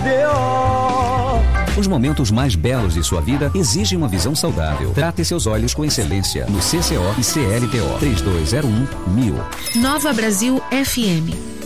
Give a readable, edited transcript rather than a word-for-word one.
Os momentos mais belos de sua vida exigem uma visão saudável. Trate seus olhos com excelência no CCO e CLTO 3201 1000. Nova Brasil FM